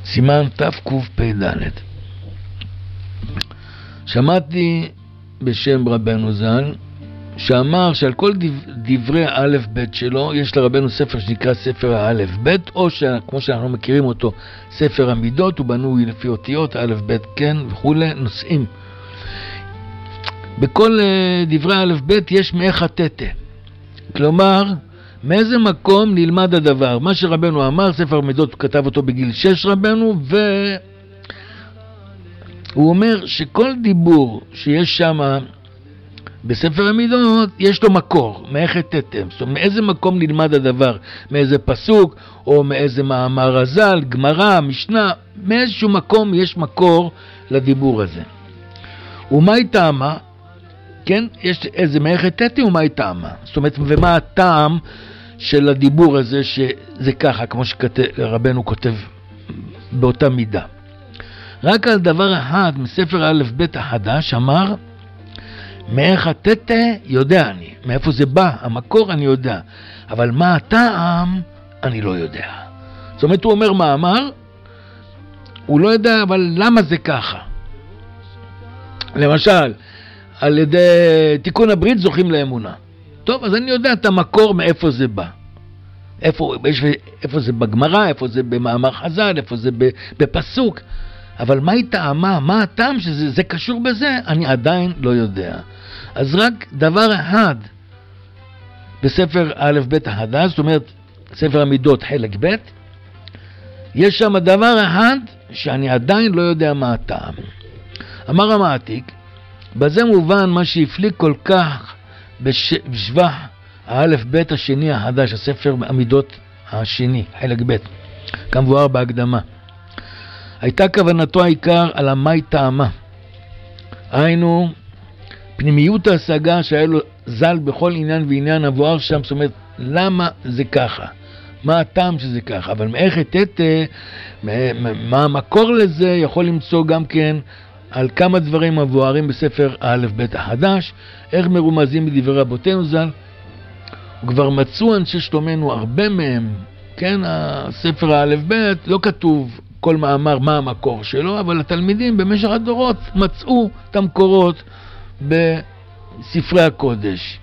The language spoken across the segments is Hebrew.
סימן תקפ"ד. שמעתי בשם רבנו ז"ל שאמר שעל כל דברי א' ב' שלו יש לרבנו ספר שנקרא ספר הא' ב', או כמו שאנחנו מכירים אותו ספר המידות, הוא בנוי לפי אותיות א' ב' כן וכו' נושאים. בכל דברי א' ב' יש מאיך התתה, כלומר מאיזה מקום נלמד הדבר. מה שרבנו אמר, ספר המידות הוא כתב אותו בגיל 6 רבנו, והוא אומר שכל דיבור שיש שם בספר המידות יש לו מקור, מאיך התתם, זאת אומרת מאיזה מקום נלמד הדבר, מאיזה פסוק או מאיזה מאמר רז"ל, גמרא, משנה, מאיזשהו מקום יש מקור לדיבור הזה. ומה היא טעמה? כן, יש איזה מאיך התתם ומה היא טעמה, זאת אומרת ומה הטעם של הדיבור הזה שזה ככה כמו שרבנו כותב באותה מידה. רק על דבר אחד מספר א' ב' החדש אמר מאיך התתה יודע אני, מאיפה זה בא, המקור אני יודע, אבל מה הטעם אני לא יודע. זאת אומרת הוא אומר מאמר, הוא לא יודע אבל למה זה ככה. למשל על ידי תיקון הברית זוכים לאמונה, טוב אז אני יודע את המקור מאיפה זה בא, איפה זה בגמרא, איפה זה במאמר חז"ל, איפה זה בפסוק, אבל מה היא טעמה, מה הטעם שזה קשור בזה, אני עדיין לא יודע. אז רק דבר אחד בספר א' ב' החדש, זאת אומרת ספר המידות חלק ב', יש שם דבר אחד שאני עדיין לא יודע מה הטעם. אמר המעתיק, בזה מובן מה שהפליג כל כך בשבח האלף ב' השני החדש, הספר המידות השני חלק ב', כמבואר בהקדמה. הייתה כוונתו העיקר על המאי טעמה, היינו פנימיות ההשגה שהיה לו ז"ל בכל עניין ועניין מבואר שם, זאת אומרת למה זה ככה, מה הטעם שזה ככה, אבל מאיך התתה, מה המקור לזה, יכול למצוא גם כן על כמה דברים מבוארים בספר א' ב' החדש, איך מרומזים בדברי רבותינו ז"ל, וכבר מצאו אנשי שלומנו הרבה מהם, כן, הספר הא' ב' לא כתוב כל מאמר מה המקור שלו, אבל התלמידים במשך הדורות מצאו את המקורות בספרי הקודש.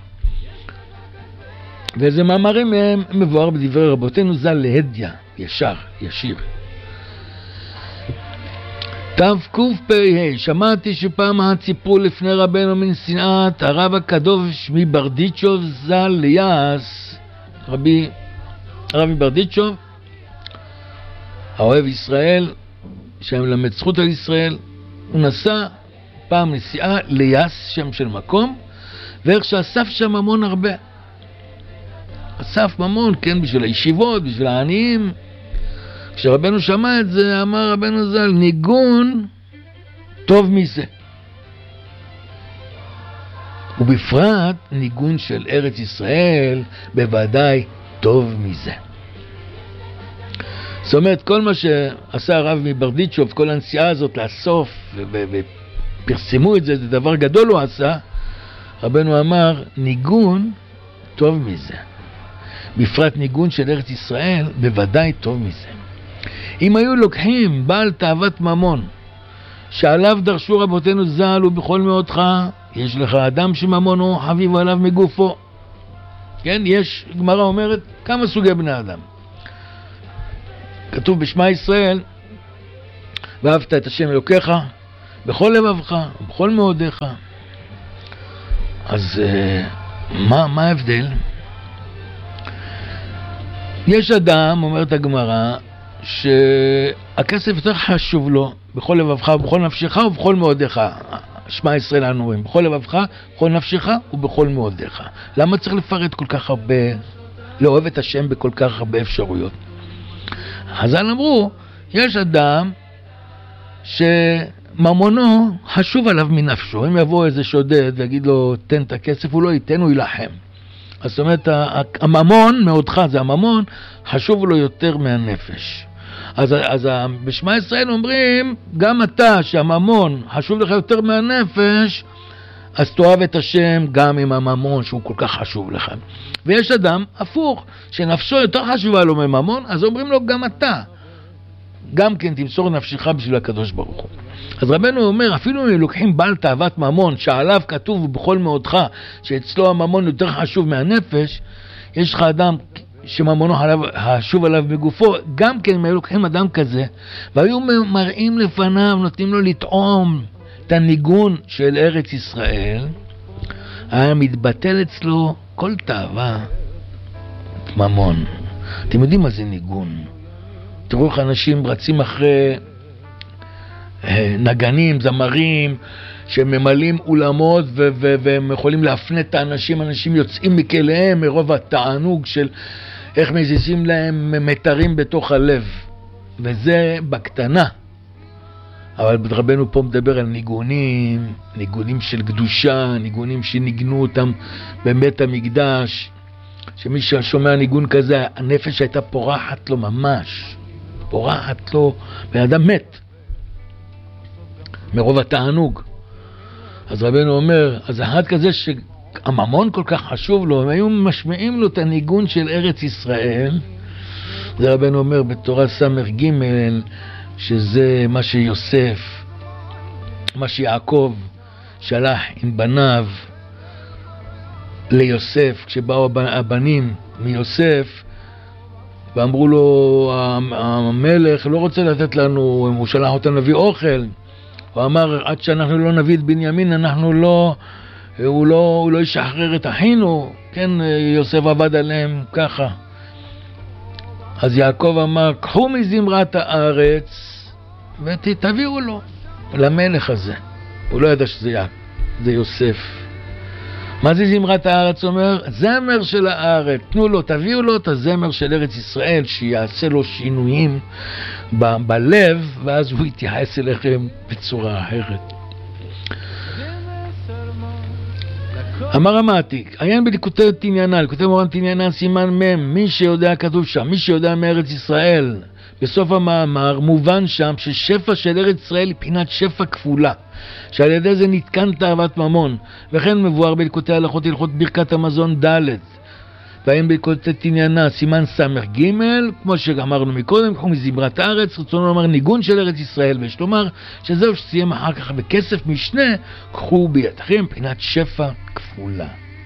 ואיזה מאמרים מהם מבואר בדברי רבותינו ז"ל להדיא, ישר, ישיר. תקפ"ה, שמעתי שפעם אחת סיפרו לפני רבנו מן שנאת הרב הקדוש מברדיצ'וב ז"ל ליאס, רבי ברדיצ'וב, האוהב ישראל, שמלמד זכות על ישראל, הוא נסע פעם נסיעה ליאס, שם של מקום, ואיך שאסף שם ממון הרבה. אסף ממון, כן, בשביל הישיבות, בשביל העניים. כשרבנו שמע את זה, אמר רבנו ז"ל, ניגון טוב מזה. ובפרט ניגון של ארץ ישראל, בוודאי טוב מזה. זאת אומרת, כל מה שעשה הרב מברדיצ'וב, כל הנסיעה הזאת לאסוף, ופרסמו את זה, זה דבר גדול הוא עשה, רבנו אמר, ניגון טוב מזה. בפרט ניגון של ארץ ישראל, בוודאי טוב מזה. אם היו לוקחים בעל תאוות ממון, שעליו דרשו רבותינו ז"ל, ובכל מאודך, יש לך אדם שממונו חביב עליו מגופו. כן, יש, גמרא אומרת, כמה סוגי בני אדם. כתוב בשמע ישראל, ואהבת את השם אלוקיך, בכל לבבך, בכל מאודיך. אז מה ההבדל? יש אדם, אומרת הגמרא, שהכסף יותר חשוב לו, בכל לבבך ובכל נפשך ובכל מאודיך. שמע ישראל אנו רואים, בכל לבבך, בכל נפשך ובכל מאודיך. למה צריך לפרט כל כך הרבה, לאוהב את השם בכל כך הרבה אפשרויות? חז"ל אמרו, יש אדם שממונו חשוב עליו מנפשו. אם יבוא איזה שודד ויגיד לו תן את הכסף, הוא לא ייתן, הוא ילחם. אז זאת אומרת, הממון מאודך, זה הממון, חשוב לו יותר מהנפש. אז בשמע ישראל אומרים, גם אתה שהממון חשוב לך יותר מהנפש, אז תאהב את השם גם עם הממון שהוא כל כך חשוב לך. ויש אדם הפוך, שנפשו יותר חשובה לו מממון, אז אומרים לו גם אתה גם כן תמסור נפשך בשביל הקדוש ברוך הוא. אז רבנו אומר, אפילו אם לוקחים בעל תאוות ממון, שעליו כתוב בכל מאודך, שאצלו הממון יותר חשוב מהנפש, יש לך אדם שממונו חשוב עליו בגופו, גם כן אם היו לוקחים אדם כזה, והיו מראים לפניו, נותנים לו לטעום את הניגון של ארץ ישראל, היה מתבטל אצלו כל תאווה ממון. אתם יודעים מה זה ניגון? תראו איך אנשים רצים אחרי נגנים, זמרים, שממלאים אולמות והם יכולים להפנית את האנשים, אנשים יוצאים מכליהם מרוב התענוג של איך מזיזים להם מטרים בתוך הלב. וזה בקטנה. אבל רבנו פה מדבר על ניגונים, ניגונים של קדושה, ניגונים שניגנו אותם בבית המקדש, שמי ששומע ניגון כזה, הנפש הייתה פורחת לו ממש, פורחת לו, בן אדם מת מרוב התענוג. אז רבנו אומר, אז אחד כזה שהממון כל כך חשוב לו, הם היו משמיעים לו את הניגון של ארץ ישראל. זה רבנו אומר בתורה סמך ג', שזה מה שיוסף, מה שיעקב שלח עם בניו ליוסף, כשבאו הבנים מיוסף ואמרו לו, המלך לא רוצה לתת לנו, הוא שלח אותנו להביא אוכל, הוא אמר, עד שאנחנו לא נביא את בנימין, הוא לא ישחרר את אחינו. כן, יוסף עבד עליהם ככה. אז יעקב אמר, קחו מזמרת הארץ ותביאו לו, למלך הזה. הוא לא ידע שזה יוסף. מה זה זמרת הארץ? אומר, זמר של הארץ. תנו לו, תביאו לו את הזמר של ארץ ישראל, שיעשה לו שינויים בלב, ואז הוא יתייחס אליכם בצורה אחרת. אמר המעתיק, עיין בליקוטי תניאנה, ליקוטי מורן תניאנה סימן מם, מי שיודע כתוב שם, מי שיודע מארץ ישראל, בסוף המאמר מובן שם ששפע של ארץ ישראל היא פינת שפע כפולה, שעל ידי זה נתקן תאוות ממון, וכן מבואר בליקוטי הלכות הלכות ברכת המזון ד', והאם בליקוטי תניאנה סימן סמך ג', כמו שאמרנו מקודם, קחו מזמרת הארץ, רצונו לומר ניגון של ארץ ישראל, ויש לומר שזהו שסיים אחר כך בכסף משנה, קחו בידכם פינת שפע כפולה.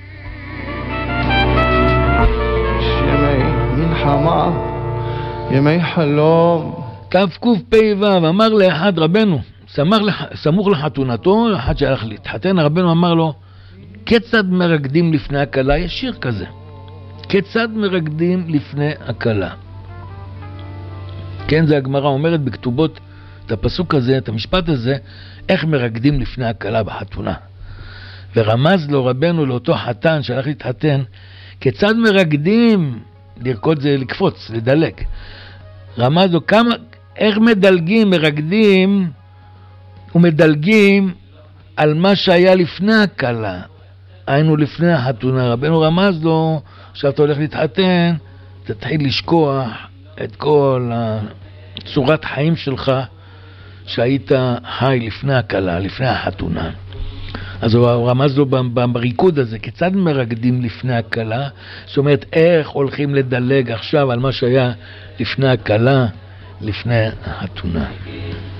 ימי מלחמה, ימי חלום. תקפ"ו, אמר לאחד רבנו, סמוך לחתונתו, אחד שהלך להתחתן, הרבנו אמר לו, כיצד מרקדים לפני הכלה? יש שיר כזה, כיצד מרקדים לפני הכלה. כן, זה הגמרא אומרת בכתובות את הפסוק הזה, את המשפט הזה, איך מרקדים לפני הכלה בחתונה. ורמז לו רבנו לאותו חתן שהלך להתחתן, כיצד מרקדים, לרקוד זה לקפוץ, לדלג. רמז לו איך מדלגים, מרקדים ומדלגים על מה שהיה לפני הכלה, היינו לפני החתונה. רבנו רמז לו, עכשיו אתה הולך להתחתן, תתחיל לשכוח את כל צורת חיים שלך שהיית חי לפני הכלה, לפני החתונה. אז הוא רמז לו בריקוד הזה, כיצד מרקדים לפני הכלה, זאת אומרת איך הולכים לדלג עכשיו על מה שהיה לפני הכלה, לפני החתונה.